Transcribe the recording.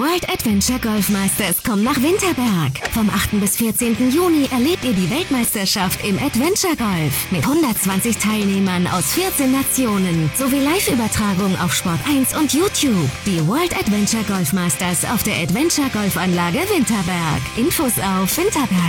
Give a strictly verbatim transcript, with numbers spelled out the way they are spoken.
World Adventure Golf Masters kommen nach Winterberg. Vom achten bis vierzehnten Juni erlebt ihr die Weltmeisterschaft im Adventure Golf mit hundertzwanzig Teilnehmern aus vierzehn Nationen sowie Live-Übertragung auf Sport eins und YouTube. Die World Adventure Golf Masters auf der Adventure Golfanlage Winterberg. Infos auf winterberg